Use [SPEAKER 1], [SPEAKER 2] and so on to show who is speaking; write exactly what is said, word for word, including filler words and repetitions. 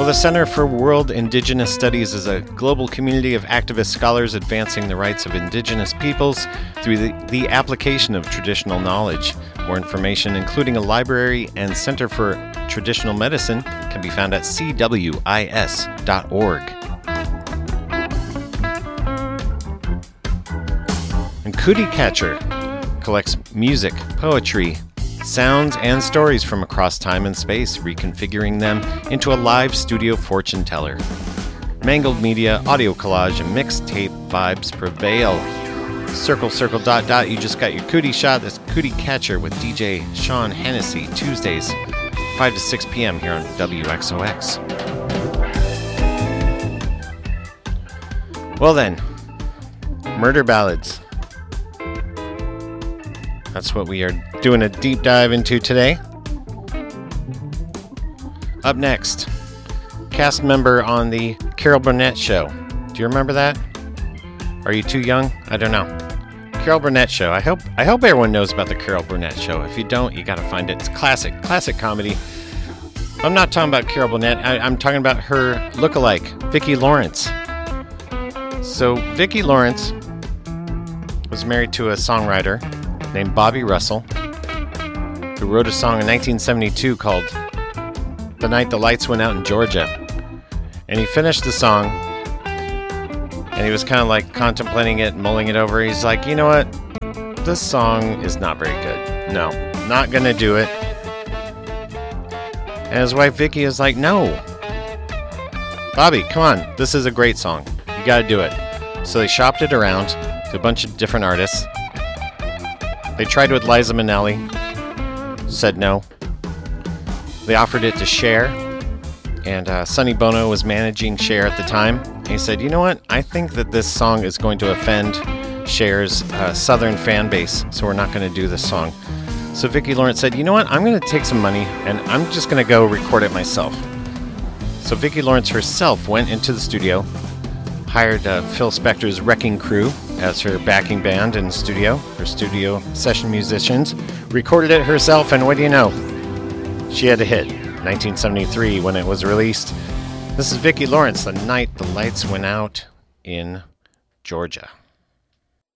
[SPEAKER 1] the Center for World Indigenous Studies is a global community of activist scholars advancing the rights of indigenous peoples through the, the application of traditional knowledge. More information, including a library and Center for Traditional Medicine, can be found at c w i s dot org. And Cootie Catcher collects music, poetry, sounds, and stories from across time and space, reconfiguring them into a live studio fortune teller. Mangled media, audio collage, and mixtape vibes prevail. Circle, circle, dot, dot. You just got your cootie shot. That's Cootie Catcher with D J Sean Hennessy, Tuesdays, five to six p.m. here on W X O X. Well then, murder ballads. That's what we are doing a deep dive into today. Up next, cast member on the Carol Burnett Show. Do you remember that? Are you too young? I don't know. Carol Burnett Show. I hope I hope everyone knows about the Carol Burnett Show. If you don't, you gotta find it. It's classic, classic comedy. I'm not talking about Carol Burnett. I, I'm talking about her lookalike, Vicki Lawrence. So Vicki Lawrence was married to a songwriter named Bobby Russell, who wrote a song in nineteen seventy-two called The Night the Lights Went Out in Georgia. And he finished the song, and he was kind of like contemplating it, mulling it over. He's like, you know what? This song is not very good. No, not gonna do it. And his wife Vicki is like, no. Bobby, come on. This is a great song. You gotta do it. So they shopped it around to a bunch of different artists. They tried with Liza Minnelli, said no. They offered it to Cher, and uh, Sonny Bono was managing Cher at the time. And he said, you know what? I think that this song is going to offend Cher's uh, southern fan base, so we're not going to do this song. So Vicki Lawrence said, you know what? I'm going to take some money, and I'm just going to go record it myself. So Vicki Lawrence herself went into the studio, hired uh, Phil Spector's Wrecking Crew as her backing band in the studio, her studio session musicians, recorded it herself, and what do you know? She had a hit, nineteen seventy-three, when it was released. This is Vicki Lawrence, The Night the Lights Went Out in Georgia.